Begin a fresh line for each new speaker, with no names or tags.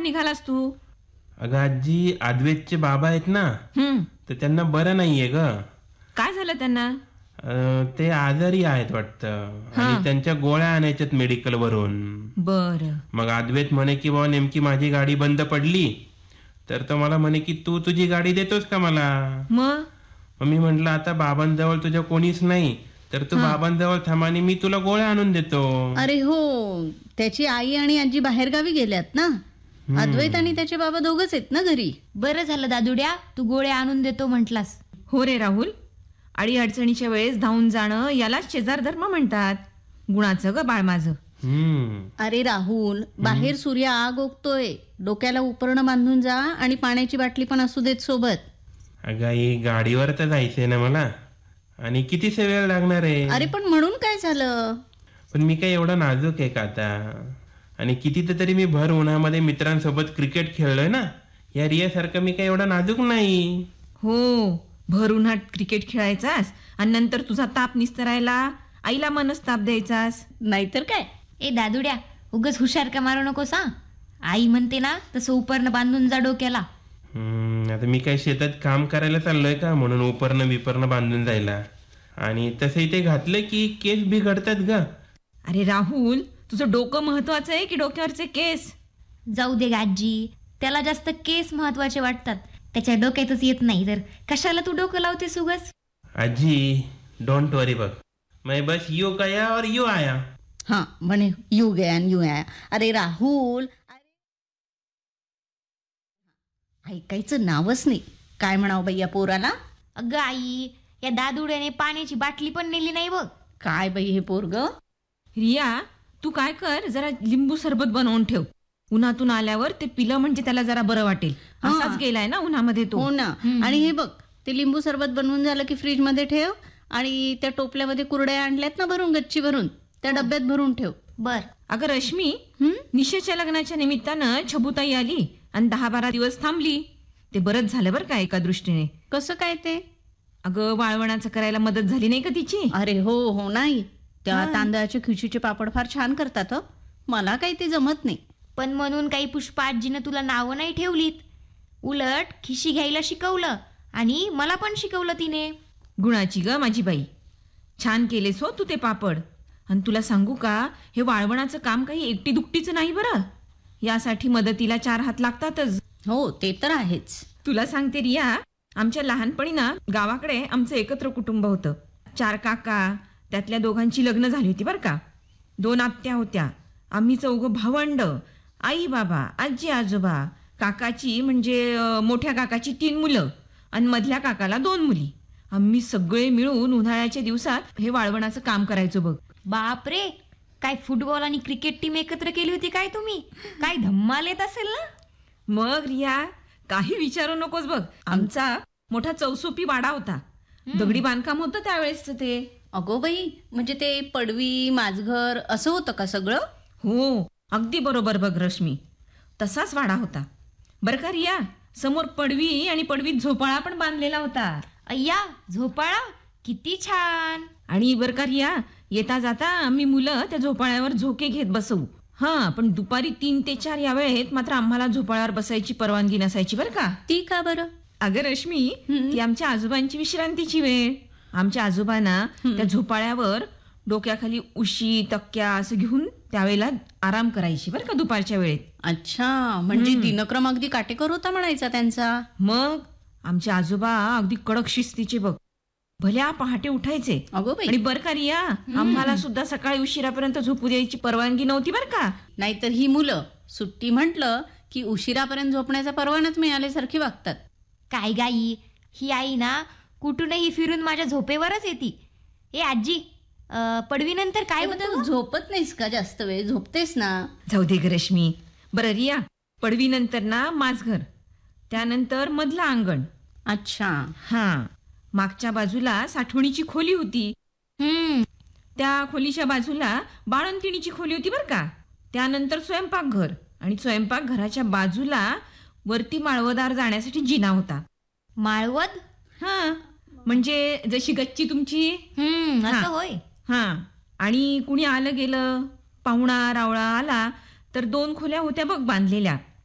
निघालास तू?
अगं आजी, अद्वैतचे बाबा आहेत ना, तर त्यांना बरं नाहीये ग.
काय झालं त्यांना?
ते आजारी आहेत वाटतं आणि त्यांच्या गोळ्या आणायच्यात मेडिकल वरून.
बर.
मग अद्वैत म्हणे की बाबा नेमकी माझी गाडी बंद पडली, तर तो मला म्हणे की तू तुझी गाडी देतोस का मला.
मग
मी म्हंटल आता बाबांजवळ तुझ्या कोणीच नाही, तर तू बाबांजवळ थांब आणि मी तुला गोळ्या आणून देतो.
अरे हो, त्याची आई आणि आजी बाहेरगावी गेल्यात ना. अद्वैत आणि त्याचे बाबा दोघच आहेत ना घरी.
बरं झालं दादुड्या, तू गोळ्या आणून देतो म्हटलास.
हो रे राहुल, अडी अडचणीच्या वेळेस धावून जाणं यालाच शेजार धर्म म्हणतात. गुणाचं ग बाळ माझं.
अरे राहुल, बाहेर सूर्य आग ओकतोय, डोक्याला उपरणं बांधून जा आणि पाण्याची बाटली पण असू देत सोबत.
अगं आई, गाडीवर तर जायचंय ना मला, आणि कितीसे वेळ लागणार आहे.
अरे पण म्हणून काय झालं?
पण मी काय एवढा नाजूक आहे का आता? आणि किती तरी मी भर उन्हामध्ये मित्रांसोबत क्रिकेट खेळलोय ना. या रियासारखं मी काय एवढा नाजूक नाही.
हो, भर उन्हात क्रिकेट खेळायचास आणि नंतर तुझा ताप निस्तरायला आईला मनस्ताप द्यायचास.
नाहीतर काय.
ए दादुड्या, उगच हुशार का मारू नकोस हा. आई म्हणते ना तसं उपरणं बांधून जा डोक्याला.
आता मी काय शेतात काम करायला चाललोय का म्हणून उपरणं बिपरणं बांधून जायला? आणि तसंही ते घातलं की केस बिघडतात ग.
अरे राहुल, तुझं डोकं महत्वाचं आहे की डोक्यावरचे केस?
जाऊ दे गाजी, त्याला जास्त केस महत्वाचे वाटतात. त्याच्या डोक्यातच येत नाही तर कशाला तू डोकं लावतेस उगच?
आजी, डोंट वरी बघ, मैं बस यू गया और यू आया.
हा म्हणे यू गया आणि यू आया. अरे राहुल, ऐकायचं नावच नाही. काय म्हणावं बाई या पोराला?
अगं आई, या दादुड्याने पाण्याची बाटली पण नेली नाही बघ.
काय बाई हे पोरग.
रिया, तू काय कर, जरा लिंबू सरबत बनवून ठेव. उन्हातून आल्यावर ते पिलं म्हणजे त्याला जरा बरं वाटेल. असाच गेलाय ना उन्हामध्ये तो.
हो ना. आणि हे बघ, ते लिंबू सरबत बनवून झालं की फ्रीज मध्ये ठेव, आणि त्या टोपल्यामध्ये कुरड्या आणल्यात ना भरून, गच्ची भरून, त्या डब्यात भरून ठेव.
बर.
अगं रश्मी, निशेच्या लग्नाच्या निमित्तानं छबुताई आली आणि 10-12 दिवस थांबली. ते बरंच झालं बरं का एका दृष्टीने.
कसं काय ते?
अगं वाळवणाचं करायला मदत झाली नाही का तिची?
अरे हो हो, नाही त्या तांदळाचे खिचीचे पापड फार छान करतात. मला काही ते जमत नाही.
पण म्हणून काही पुष्पा आजीनं तुला नावं नाही ठेवलीत. उलट खिशी घ्यायला शिकवलं आणि मला पण शिकवलं तिने.
गुणाची ग माझी बाई. छान केलेस हो तू ते पापड. आणि तुला सांगू का, हे वाळवणाचं काम काही एकटी दुकटीचं नाही बरं. यासाठी मदतीला 4 हात लागतातच.
हो, ते तर आहेच.
तुला सांगते रिया, आमच्या लहानपणी ना गावाकडे आमचं एकत्र कुटुंब होतं. 4 काका, त्यातल्या दोघांची लग्न झाली होती बरं का. 2 आत्या होत्या. आम्ही 4 भावंड, आई बाबा, आजी आजोबा. काकाची म्हणजे मोठ्या काकाची 3 मुलं आणि मधल्या काकाला 2 मुली. आम्ही सगळे मिळून उन्हाळ्याच्या दिवसात हे वाळवणाचं काम करायचो बघ.
बापरे, काय फुटबॉल आणि क्रिकेट टीम एकत्र केली होती काय तुम्ही? काय धम्माल येत असेल ना.
मग रिया, काही विचारू नकोस बघ. आमचा मोठा चौसोपी वाडा होता. दगडी बांधकाम होतं त्यावेळेस ते.
अगो बाई, म्हणजे ते पडवी, माझघर असं होतं का सगळं?
हो, अगदी बरोबर बघ रश्मी, तसाच वाडा होता बरं का रिया. समोर पडवी आणि पडवीत झोपाळा पण बांधलेला होता.
अय्या, झोपाळा किती छान.
आणि बरं का रिया, येता जाता आम्ही मुलं त्या झोपाळ्यावर झोके घेत बसवू. हा, पण दुपारी 3 ते 4 या वेळेत मात्र आम्हाला झोपाळ्यावर बसायची परवानगी नसायची बरं का.
ती का बरं?
अगं रश्मी, ती आमच्या आजोबांची विश्रांतीची वेळ. आमच्या आजोबांना त्या झोपाळ्यावर डोक्याखाली उशी, तक्क्या असं घेऊन त्यावेळेला आराम करायची बरं का दुपारच्या वेळेत.
अच्छा, म्हणजे दिनक्रम अगदी काटेकोर होता म्हणायचा त्यांचा.
मग आमचे आजोबा अगदी कडक शिस्तीचे बघ. भल्या पहाटे उठायचे.
अगो बाई.
आणि बरं का रिया, आम्हाला सुद्धा सकाळी उशिरापर्यंत झोपू द्यायची परवानगी नव्हती बरं का.
नाहीतर ही मुलं सुट्टी म्हटलं की उशिरापर्यंत झोपण्याचा परवानाच मिळाल्यासारखी वागतात.
काय गाई, ही आई ना कुठूनही फिरून माझ्या झोपेवरच येते. ए आजी, पडवीनंतर काय होतं?
तू झोपत नाहीस का जास्त वेळ? झोपतेस ना.
जाऊ दे ग रश्मी. बरं रिया, पडवीनंतर ना माझघर, त्यानंतर मधलं अंगण.
अच्छा.
हा, मागच्या बाजूला साठवणीची खोली होती. त्या खोलीच्या बाजूला बाळंतिणीची खोली होती बरं का. त्यानंतर स्वयंपाकघर, आणि स्वयंपाकघराच्या बाजूला वरती माळवदार जाण्यासाठी जिना होता.
माळवद?
हा, म्हणजे जशी गच्ची तुमची.
असं होय.
हा, आणि कुणी आलं गेलं, पाहुणा रावळा आला तर 2 खोल्या होत्या बघ बांधलेल्या.